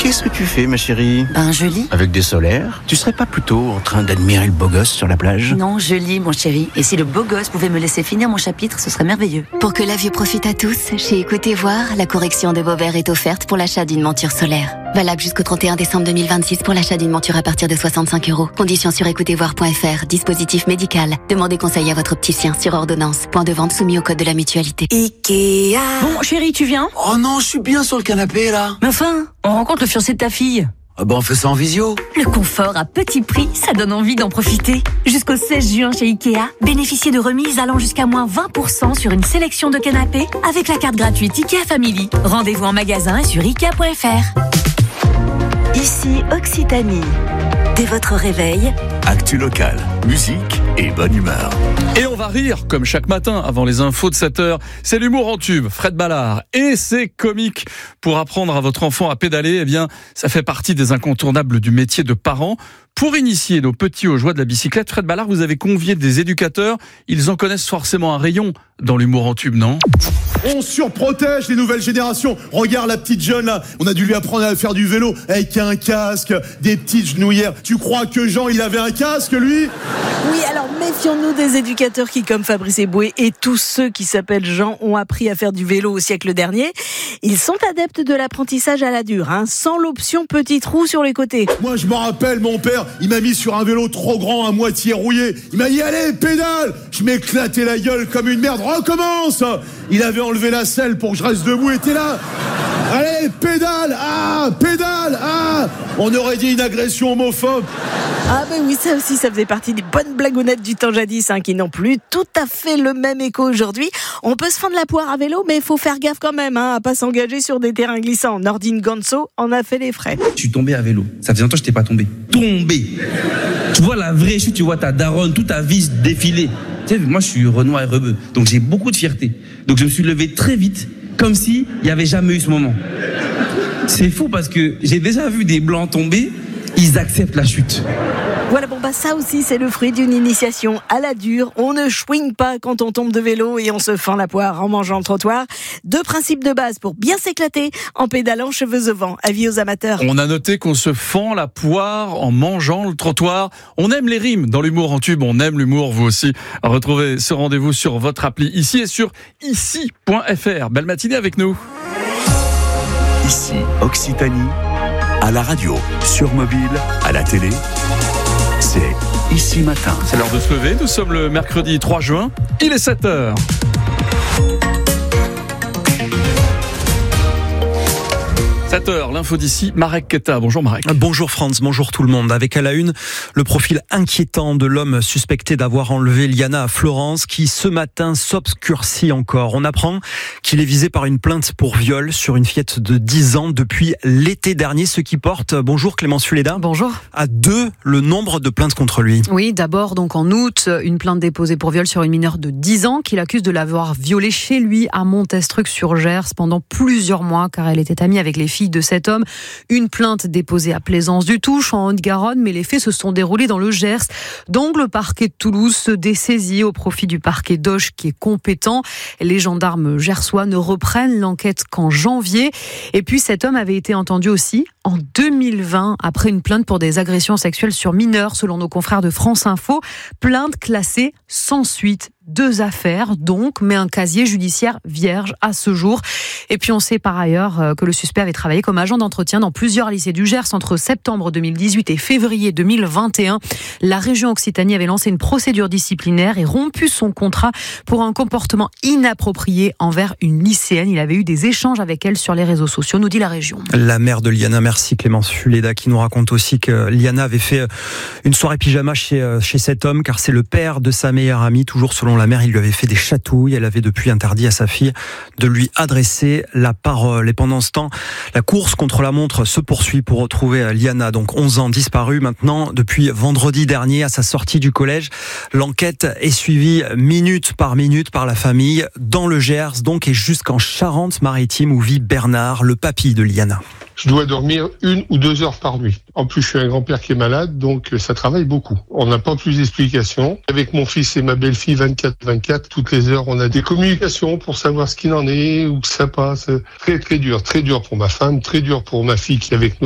Qu'est-ce que tu fais, ma chérie? Je lis. Avec des solaires? Tu serais pas plutôt en train d'admirer le beau gosse sur la plage? Non, je lis, mon chéri. Et si le beau gosse pouvait me laisser finir mon chapitre, ce serait merveilleux. Pour que la vue profite à tous, chez Écoutez Voir, la correction de vos verres est offerte pour l'achat d'une monture solaire. Valable jusqu'au 31 décembre 2026 pour l'achat d'une monture à partir de 65 €. Conditions sur écoutezvoir.fr. Dispositif médical. Demandez conseil à votre opticien sur ordonnance. Point de vente soumis au code de la mutualité. Ikea. Bon, chéri, tu viens? Oh non, je suis bien sur le canapé là. Mais enfin, on rencontre le fiancé de ta fille. On fait ça en visio. Le confort à petit prix, ça donne envie d'en profiter. Jusqu'au 16 juin chez Ikea, bénéficiez de remises allant jusqu'à moins 20% sur une sélection de canapés avec la carte gratuite Ikea Family. Rendez-vous en magasin et sur Ikea.fr. Ici Occitanie. Dès votre réveil, actu locale, musique et bonne humeur. Et on va rire, comme chaque matin, avant les infos de 7h. C'est l'humour en tube, Fred Ballard. Et c'est comique. Pour apprendre à votre enfant à pédaler, ça fait partie des incontournables du métier de parent. Pour initier nos petits aux joies de la bicyclette, Fred Ballard, vous avez convié des éducateurs. Ils en connaissent forcément un rayon dans l'humour en tube, non? On surprotège les nouvelles générations. Regarde la petite jeune là, on a dû lui apprendre à faire du vélo avec un casque, des petites genouillères. Tu crois que Jean, il avait un casque, lui? Oui, alors méfions-nous des éducateurs qui, comme Fabrice Eboué et tous ceux qui s'appellent Jean, ont appris à faire du vélo au siècle dernier. Ils sont adeptes de l'apprentissage à la dure, sans l'option petit trou sur les côtés. Moi, je m'en rappelle, mon père, il m'a mis sur un vélo trop grand, à moitié rouillé. Il m'a dit, allez, pédale! Je m'éclatais la gueule comme une merde. Recommence! Il avait enlevé la selle pour que je reste debout, et était là. Allez, pédale! Pédale! On aurait dit une agression homophobe. Ah ben oui, ça aussi, ça faisait partie des bonnes blagounettes du temps jadis, qui n'ont plus tout à fait le même écho aujourd'hui. On peut se fendre la poire à vélo, mais il faut faire gaffe quand même, à pas s'engager sur des terrains glissants. Nordine Ganso en a fait les frais. Je suis tombé à vélo. Ça faisait longtemps que je n'étais pas tombé. Tombé. Tu vois la vraie chute, tu vois ta daronne, toute ta vie défiler. Tu sais, moi je suis Renoir et rebeu, donc j'ai beaucoup de fierté. Donc je me suis levé très vite, comme si il n'y avait jamais eu ce moment. C'est fou parce que j'ai déjà vu des blancs tomber, ils acceptent la chute. Voilà, ça aussi c'est le fruit d'une initiation à la dure. On ne chouigne pas quand on tombe de vélo et on se fend la poire en mangeant le trottoir. 2 principes de base pour bien s'éclater en pédalant cheveux au vent. Avis aux amateurs. On a noté qu'on se fend la poire en mangeant le trottoir. On aime les rimes dans l'humour en tube, on aime l'humour vous aussi. Retrouvez ce rendez-vous sur votre appli ici et sur ici.fr. Belle matinée avec nous. Ici, Occitanie, à la radio, sur mobile, à la télé. C'est Ici Matin. C'est l'heure de se lever. Nous sommes le mercredi 3 juin. Il est 7h. 7h, l'info d'ici, Marek Keta. Bonjour Marek. Bonjour Franz, bonjour tout le monde. Avec à la une, le profil inquiétant de l'homme suspecté d'avoir enlevé Liana à Florence, qui ce matin s'obscurcit encore. On apprend qu'il est visé par une plainte pour viol sur une fillette de 10 ans depuis l'été dernier, ce qui porte, bonjour Clémence Fuleda. Bonjour. À 2 le nombre de plaintes contre lui. Oui, d'abord donc en août, une plainte déposée pour viol sur une mineure de 10 ans qu'il accuse de l'avoir violée chez lui à Montestruc-sur-Gers pendant plusieurs mois car elle était amie avec les filles de cet homme. Une plainte déposée à Plaisance-du-Touche en Haute-Garonne, mais les faits se sont déroulés dans le Gers. Donc le parquet de Toulouse se dessaisit au profit du parquet d'Auch qui est compétent. Les gendarmes gersois ne reprennent l'enquête qu'en janvier. Et puis cet homme avait été entendu aussi en 2020 après une plainte pour des agressions sexuelles sur mineurs selon nos confrères de France Info. Plainte classée sans suite. 2 affaires donc, mais un casier judiciaire vierge à ce jour. Et puis on sait par ailleurs que le suspect avait travaillé comme agent d'entretien dans plusieurs lycées du Gers entre septembre 2018 et février 2021. La région Occitanie avait lancé une procédure disciplinaire et rompu son contrat pour un comportement inapproprié envers une lycéenne. Il avait eu des échanges avec elle sur les réseaux sociaux, nous dit la région. La mère de Liana, merci Clémence Fuleda, qui nous raconte aussi que Liana avait fait une soirée pyjama chez cet homme, car c'est le père de sa meilleure amie, toujours selon la mère, il lui avait fait des chatouilles. Elle avait depuis interdit à sa fille de lui adresser la parole. Et pendant ce temps, la course contre la montre se poursuit pour retrouver Liana, donc 11 ans, disparue maintenant depuis vendredi dernier à sa sortie du collège. L'enquête est suivie minute par la famille dans le Gers, donc, et jusqu'en Charente-Maritime où vit Bernard, le papy de Liana. Je dois dormir 1 ou 2 heures par nuit. En plus, je suis un grand-père qui est malade, donc ça travaille beaucoup. On n'a pas plus d'explications. Avec mon fils et ma belle-fille, 24/24, toutes les heures, on a des communications pour savoir ce qu'il en est, où ça passe. Très, très dur pour ma femme, très dur pour ma fille qui est avec nous